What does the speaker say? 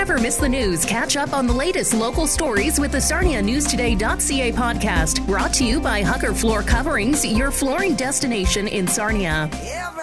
never miss the news, catch up on the latest local stories with the SarniaNewsToday.ca podcast, brought to you by Hucker Floor Coverings, your flooring destination in Sarnia.